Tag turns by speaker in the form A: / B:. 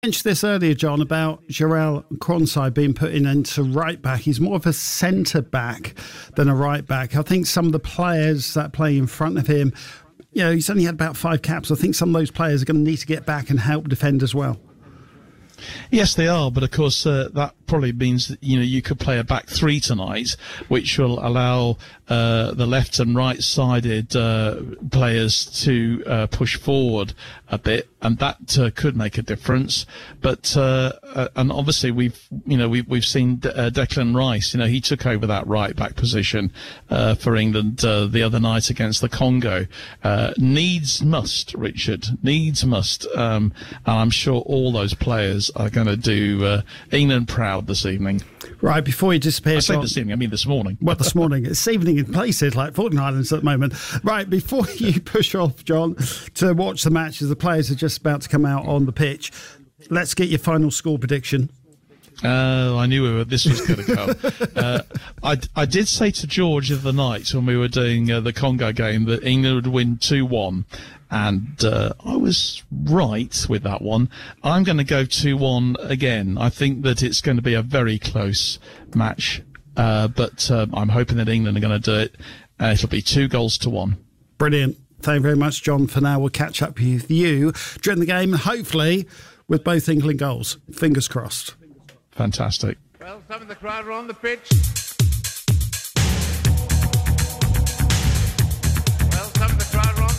A: Mentioned this earlier, John, about Jarell Quansah being put in into right back. He's more of a centre back than a right back. I think some of the players that play in front of him, he's only had about 5 caps. I think some of those players are going to need to get back and help defend as well.
B: Yes, they are, but of course that probably means that you could play a back 3 tonight, which will allow the left and right-sided players to push forward a bit, and that could make a difference. But and obviously we've seen Declan Rice. He took over that right back position for England the other night against the Congo. Needs must, Richard. Needs must, and I'm sure all those players are going to do England proud this evening.
A: Right, before you disappear...
B: I say this evening, I mean this morning.
A: Well, this morning. It's evening in places like Falkland Islands at the moment. Right, before you push off, John, to watch the matches, the players are just about to come out on the pitch. Let's get your final score prediction.
B: I knew this was going to come. I did say to George the other night when we were doing the Congo game that England would win 2-1. And I was right with that one. I'm going to go 2-1 again. I think that it's going to be a very close match, but I'm hoping that England are going to do it. It'll be 2-1.
A: Brilliant. Thank you very much, John. For now, we'll catch up with you during the game, hopefully with both England goals. Fingers crossed.
B: Fantastic.
C: Well, some of the crowd are on the pitch. Well, some of the crowd are on